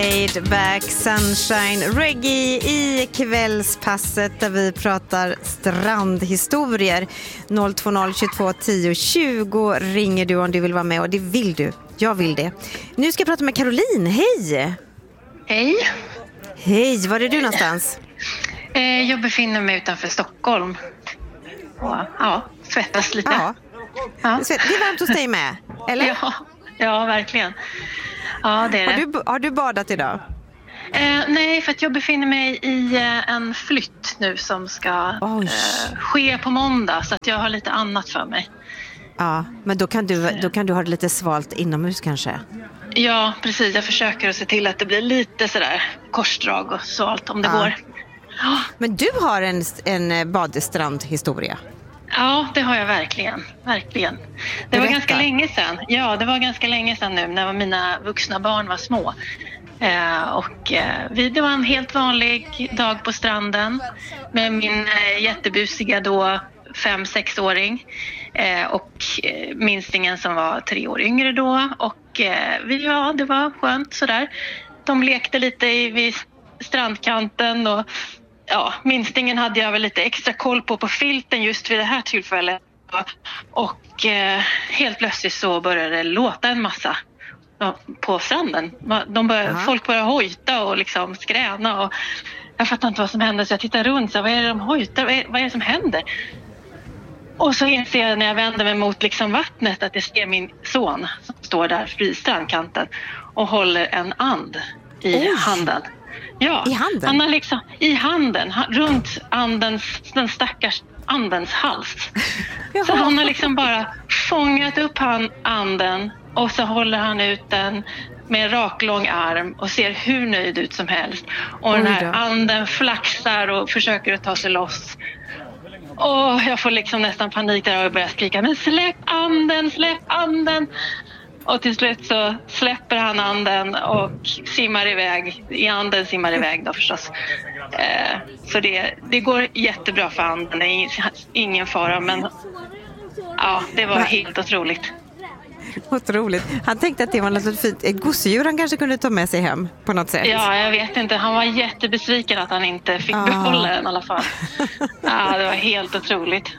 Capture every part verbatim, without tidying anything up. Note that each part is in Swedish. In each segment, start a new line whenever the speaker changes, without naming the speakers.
Laid Back Sunshine Reggae i kvällspasset där vi pratar strandhistorier. noll två noll tjugotvå tio tjugo ringer du om du vill vara med, och det vill du. Jag vill det. Nu ska jag prata med Caroline. Hej!
Hej!
Hej, var är du någonstans?
Eh, jag befinner mig utanför Stockholm. Och, ja, svettas lite.
Ja.
Ja.
Det är varmt hos dig med, eller?
Ja, ja, verkligen. Ja, det är det.
Har du, har du badat idag?
Eh, nej, för att jag befinner mig i eh, en flytt nu som ska eh, ske på måndag. Så att jag har lite annat för mig.
Ja, men då kan du, då kan du ha det lite svalt inomhus kanske?
Ja, precis. Jag försöker att se till att det blir lite sådär korsdrag och svalt om det
ja.
går. Ja.
Men du har en, en badstrandhistoria?
Ja, det har jag verkligen. Verkligen. Det
Berätta.
var ganska länge sedan. Ja, det var ganska länge sedan nu när mina vuxna barn var små. Eh, och eh, vi, det var en helt vanlig dag på stranden med min eh, jättebusiga då fem-sexåring eh, och eh, minstingen som var tre år yngre då. Och eh, vi, ja, det var skönt sådär. De lekte lite i, vid strandkanten och ja, minstingen hade jag väl lite extra koll på på filten just vid det här tillfället. Och eh, helt plötsligt så började det låta en massa på stranden. De började, folk började hojta och liksom skräna. Och jag fattar inte vad som hände, så jag tittar runt. Så, vad är det de hojtar? Vad är, vad är det som händer? Och så inser jag när jag vänder mig mot liksom vattnet att jag ser min son som står där vid strandkanten och håller en and i Oj. handen. Ja,
I handen?
Han har liksom, i handen, runt andens, den stackars andens hals. Så han har liksom bara fångat upp han, anden och så håller han ut den med en raklång arm och ser hur nöjd ut som helst. Och den här anden flaxar och försöker att ta sig loss. Och jag får liksom nästan panik där och börjar skrika, men släpp anden, släpp anden! Och till slut så släpper han anden och simmar iväg. I anden simmar iväg då förstås. Eh, så det, det går jättebra för anden. Det är ingen fara, men ja, det var helt otroligt.
Otroligt. Han tänkte att det var något fint gosedjur han kanske kunde ta med sig hem på något sätt.
Ja, jag vet inte. Han var jättebesviken att han inte fick ah. behålla den i alla fall. Ja, det var helt otroligt.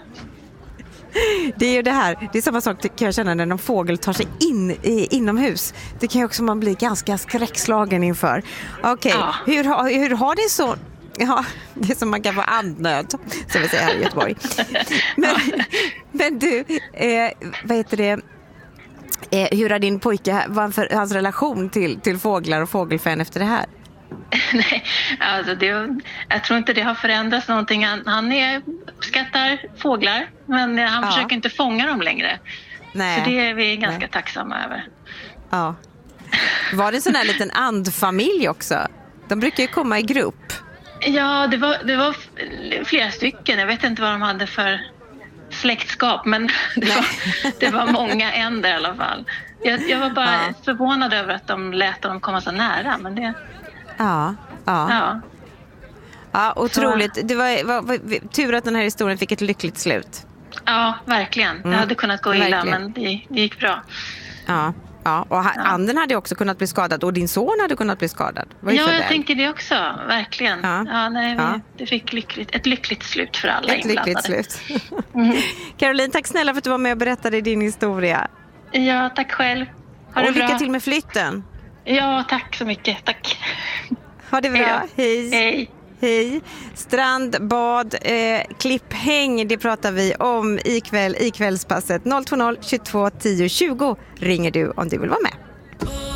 Det är ju det här, det är samma sak kan jag känna när någon fågel tar sig in i, inomhus. Det kan ju också man bli ganska skräckslagen inför. Okej, okay. ja. hur, hur har det så? Ja, det är som man kan få andnöd, som vi säger här i Göteborg. Men, ja. men du, eh, vad heter det? Eh, hur har din pojke, vad för hans relation till, till fåglar och fågelfän efter det här?
Nej, alltså det, jag tror inte det har förändrats någonting. Han, han är, uppskattar fåglar, men han ja. försöker inte fånga dem längre. Nej. Så det är vi ganska Nej. tacksamma över.
Ja. Var det en sån här liten andfamilj också? De brukar ju komma i grupp.
Ja, det var, det var flera stycken. Jag vet inte vad de hade för släktskap, men det var, det var många änder i alla fall. Jag, jag var bara ja. förvånad över att de lät dem komma så nära, men det...
Ja, ja.
Ja,
ja otroligt. Det var, var, var tur att den här historien fick ett lyckligt slut.
Ja, verkligen. Det mm. hade kunnat gå illa, verkligen. Men det, det gick bra.
Ja, ja. Och ha, ja. anden hade också kunnat bli skadad och din son hade kunnat bli skadad.
Ja, jag väl. tänkte det också, verkligen. Ja. Ja, nej, ja. Det fick lyckligt, ett lyckligt slut för alla
ett
inblandade.
Ett lyckligt slut. mm. Caroline, tack snälla för att du var med och berättade din historia.
Ja, tack själv. Ha
och
det
lycka
bra.
till med flytten.
Ja, tack så mycket. Tack.
Ha det bra. Hej.
Hej.
Hej. Strand, bad, eh, klipphäng, det pratar vi om ikväll i kvällspasset. noll två noll tjugotvå tio tjugo ringer du om du vill vara med.